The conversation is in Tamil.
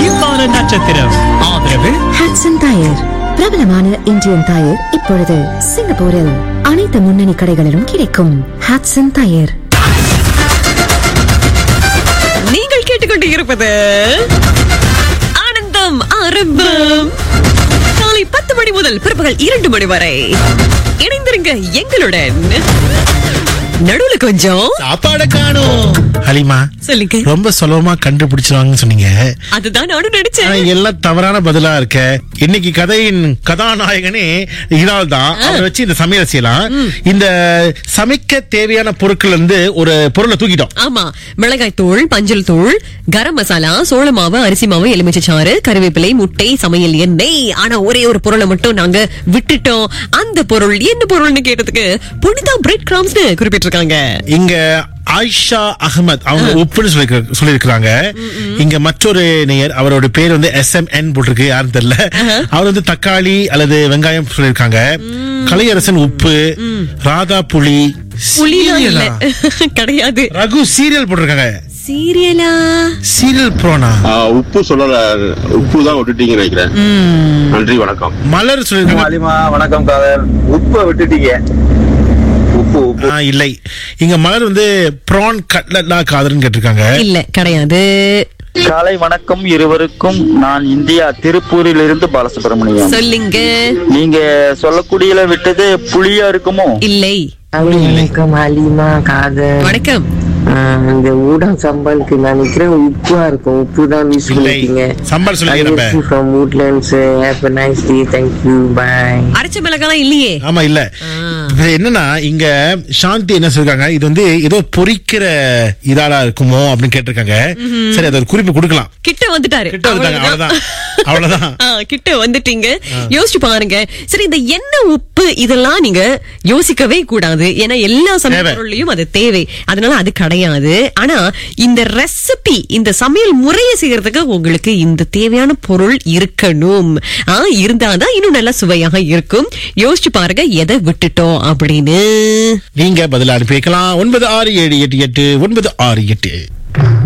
இவ்வார நட்சத்திரம் ஆதரவு ஹட்சன் டயர், பிரபலமான இந்தியன் டயர் இப்பொழுது சிங்கப்பூரில் அனைத்து முன்னணி கடைகளிலும் கிடைக்கும். ஹட்சன் டயர். நீங்கள் கேட்டுக்கொண்டு இருப்பது ஆனந்தம் ஆரம்பம். காலை 10 மணி முதல் பிற்பகல் 2 மணி வரை இணைந்திருங்க எங்களுடன். நடுவுல கொஞ்சம் சாப்பாட காணோம். ஹலிமா, சொல்லுங்க. ரொம்ப சுலபமா கண்டுபிடிச்சிருவாங்கன்னு சொன்னீங்க. அதுதான் நானும் நினைச்சேன். ஆனா எல்லாம் தவறான பதிலா இருக்க. இன்னைக்கு கதையின் கதாநாயகனே இதால் தான். அவரை வச்சு இந்த சமையல் செய்யலாம். இந்த சமைக்க தேவையான பொருட்கள் இருந்து ஒரு பொருளை தூக்கிட்டோம். ஆமா, மிளகாய் தூள், மஞ்சள் தூள், கரம் மசாலா, சோள மாவு, அரிசி மாவு, எலுமிச்சை சாறு, கருவேப்பிலை, முட்டை, சமையல் எண்ணெய். ஆனா ஒரே ஒரு பொருளை மட்டும் நாங்க விட்டுட்டோம். அந்த பொருள் என்ன பொருள்னு கேட்டதுக்கு புனிதா பிரெட் கிராம்ஸ்னு குறிப்பிட்டிருக்காங்க. இங்க ஆயிஷா அகமத் அவங்க உப்புன்னு சொல்லிருக்காங்க. இங்க மற்றொரு நேயர், அவரோட பேர் வந்து SMN போட்டிருக்கு, யாரும் தெரியல. அவர் வந்து தக்காளி அல்லது வெங்காயம் சொல்லிருக்காங்க. கலையரசன் உப்பு, ராதா புளி கிடையாது. ரகு சீரியல் போட்டிருக்காங்க. சீரியலா? சீரியல் ப்ரோனா? உப்பு சொல்லல, உப்பு தான் விட்டுட்டீங்க நினைக்கிறேன். நன்றி, வணக்கம். மலர் சொல்லிருக்காங்க. வணக்கம் காதர், உப்பை விட்டுட்டீங்க. இல்லை, இங்க மலர் வந்து ப்ரான் கட்லட்லா காதர்னு கேட்டிருக்காங்க. இல்ல, கிடையாது. காலை வணக்கம் இருவருக்கும். நான் இந்தியா திருப்பூரில் இருந்து பாலசுப்ரமணியம். சொல்லுங்க. நீங்க சொல்லக்கூடியல விட்டது புளியா இருக்குமோ? இல்லை. வணக்கம் ஹலிமா, காதர். வணக்கம். இந்த ஊடம் சம்பளுக்கு நினைக்கிறேன் உப்பா இருக்கும். உப்பு தான் யூஸ் பண்ணிருக்கீங்க. சம்பல் சொல்லுங்க. from woodlands. have a nice day. thank you. bye. அரைச்ச மிளகாய் இல்லையே. ஆமா, இல்ல. என்னன்னா இங்க சாந்தி என்ன சொல்றாங்க, இது வந்து ஏதோ பொரிக்கிற இதாலா இருக்குமோ அப்படின்னு கேட்டிருக்காங்க. சரி, அது ஒரு குறிப்பு கொடுக்கலாம். கிட்ட வந்துட்டாரு. அவ்வளவுதான். கிட்ட வந்துட்டீங்க. யோசிச்சு பாருங்க. சரி, இந்த எண்ணெய், உப்பு இதெல்லாம் நீங்க யோசிக்கவே கூடாது. ஏன்னா எல்லா சமையல்லையும் அது தேவை. அதனால அது கிடையாது. ஆனா இந்த ரெசிபி, இந்த சமையல் முறையை செய்யறதுக்கு உங்களுக்கு இந்த தேவையான பொருள் இருக்கணும். இருந்தாதான் இன்னும் நல்லா சுவையாக இருக்கும். யோசிச்சு பாருங்க எதை விட்டுட்டோம் அப்படின்னு. நீங்க பதில் அனுப்பி வைக்கலாம். 96788968